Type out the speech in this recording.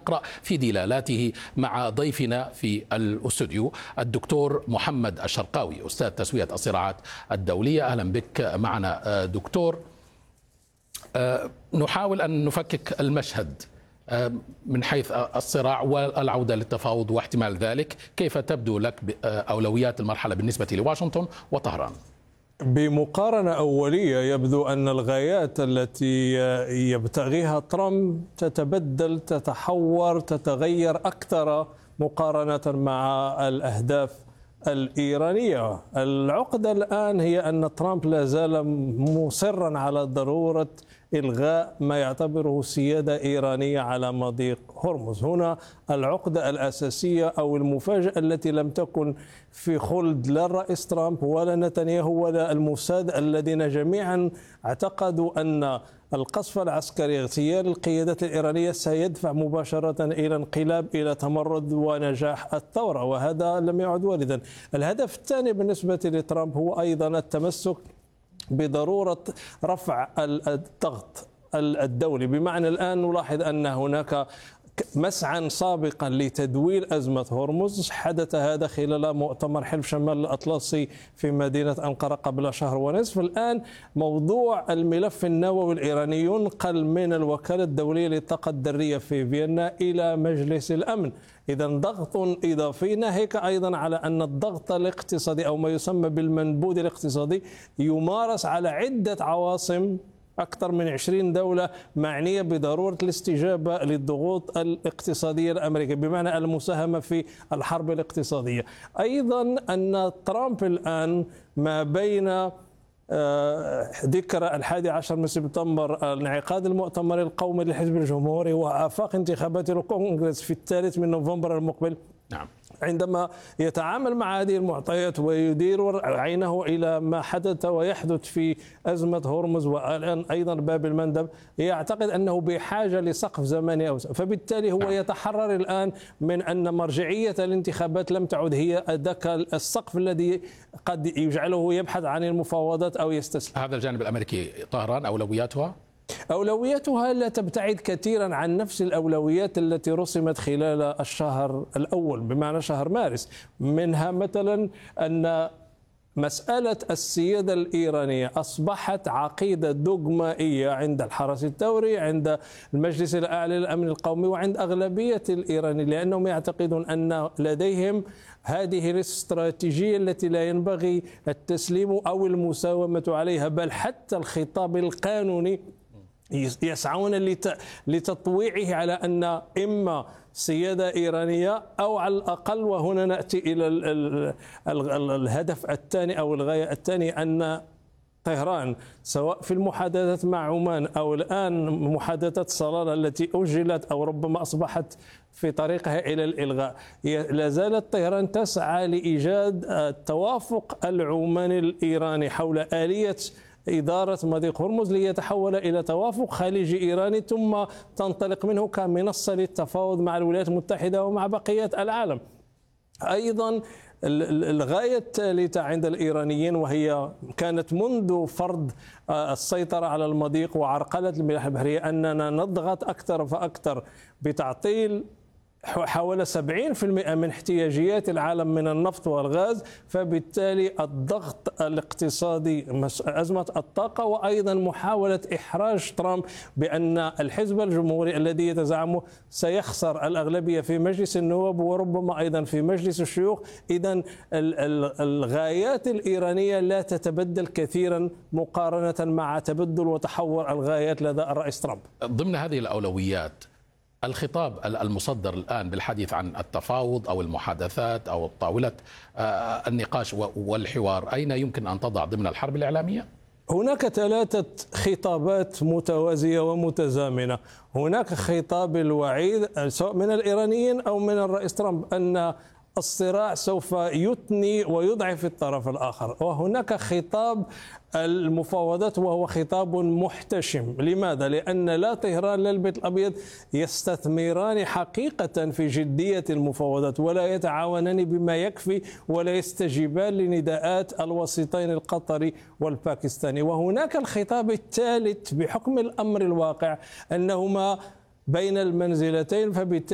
نقرأ في دلالاته مع ضيفنا في الاستوديو الدكتور محمد الشرقاوي أستاذ تسوية الصراعات الدولية. أهلا بك معنا دكتور. نحاول أن نفكك المشهد من حيث الصراع والعودة للتفاوض واحتمال ذلك. كيف تبدو لك أولويات المرحلة بالنسبة لواشنطن وطهران؟ بمقارنة أولية يبدو أن الغايات التي يبتغيها ترامب تتبدل، تتحور، تتغير أكثر مقارنة مع الأهداف الإيرانية. العقدة الآن هي أن ترامب لا زال مصرا على ضرورة إلغاء ما يعتبره سيادة إيرانية على مضيق هرمز. هنا العقدة الأساسية أو المفاجأة التي لم تكن في خلد لا الرئيس ترامب ولا نتنياهو ولا الموساد، الذين جميعا اعتقدوا أن القصف العسكري اغتيال القيادات الإيرانية سيدفع مباشرة إلى انقلاب، إلى تمرد ونجاح الثورة، وهذا لم يعد واردا. الهدف الثاني بالنسبة لترامب هو أيضا التمسك بضرورة رفع الضغط الدولي، بمعنى الآن نلاحظ أن هناك مسعى سابقا لتدوير أزمة هرمز. حدث هذا خلال مؤتمر حلف شمال الأطلسي في مدينة أنقرة قبل شهر ونصف. الآن موضوع الملف النووي الإيراني ينقل من الوكالة الدولية للطاقة الذرية في فيينا إلى مجلس الأمن. إذا ضغط إضافي، ناهيك أيضا على أن الضغط الاقتصادي أو ما يسمى بالمنبوذ الاقتصادي يمارس على عدة عواصم، أكثر من 20 دولة معنية بضرورة الاستجابة للضغوط الاقتصادية الأمريكية، بمعنى المساهمة في الحرب الاقتصادية. أيضا أن ترامب الآن ما بين ذكرى 11 من سبتمبر انعقاد المؤتمر القومي للحزب الجمهوري وآفاق انتخابات الكونغرس في 3 من نوفمبر المقبل، نعم، عندما يتعامل مع هذه المعطيات ويدير عينه إلى ما حدث ويحدث في أزمة هرمز والآن أيضا باب المندب، يعتقد أنه بحاجة لسقف زمني أوسع. فبالتالي هو يتحرر الآن من أن مرجعية الانتخابات لم تعد هي ذاك السقف الذي قد يجعله يبحث عن المفاوضات أو يستسلم. هذا الجانب الأمريكي. طهران أولوياتها لا تبتعد كثيرا عن نفس الأولويات التي رسمت خلال الشهر الأول، بمعنى شهر مارس. منها مثلا أن مسألة السيادة الإيرانية أصبحت عقيدة دوغمائية عند الحرس الثوري، عند المجلس الأعلى للأمن القومي، وعند أغلبية الإيرانيين، لأنهم يعتقدون أن لديهم هذه الاستراتيجية التي لا ينبغي التسليم أو المساومة عليها، بل حتى الخطاب القانوني يسعون لتطويعه على أن إما سيادة إيرانية أو على الأقل، وهنا نأتي إلى الهدف الثاني أو الغاية الثانية، أن طهران سواء في المحادثات مع عمان أو الآن محادثات صلالة التي أجلت أو ربما أصبحت في طريقها إلى الإلغاء، لا زالت طهران تسعى لإيجاد التوافق العماني الإيراني حول آلية إدارة مضيق هرمز ليتحول إلى توافق خليجي إيراني ثم تنطلق منه كمنصة للتفاوض مع الولايات المتحدة ومع بقية العالم. أيضا الغاية الثالثة عند الإيرانيين، وهي كانت منذ فرض السيطرة على المضيق وعرقلة الملاحة البحرية، أننا نضغط أكثر فأكثر بتعطيل حوالي 70% من احتياجيات العالم من النفط والغاز. فبالتالي الضغط الاقتصادي، أزمة الطاقة، وأيضا محاولة إحراج ترامب بأن الحزب الجمهوري الذي يتزعمه سيخسر الأغلبية في مجلس النواب وربما أيضا في مجلس الشيوخ. إذن الغايات الإيرانية لا تتبدل كثيرا مقارنة مع تبدل وتحور الغايات لدى الرئيس ترامب. ضمن هذه الأولويات، الخطاب المصدر الآن بالحديث عن التفاوض أو المحادثات أو طاولة النقاش والحوار، أين يمكن أن تضع ضمن الحرب الإعلامية؟ هناك 3 خطابات متوازية ومتزامنة. هناك خطاب الوعيد سواء من الإيرانيين أو من الرئيس ترامب أن الصراع سوف يثني ويضعف الطرف الآخر، وهناك خطاب المفاوضات وهو خطاب محتشم. لماذا؟ لأن لا طهران لا البيت الأبيض يستثمران حقيقة في جدية المفاوضات ولا يتعاونان بما يكفي ولا يستجيبان لنداءات الوسيطين القطري والباكستاني. وهناك الخطاب الثالث بحكم الأمر الواقع أنهما بين المنزلتين، فبالتالي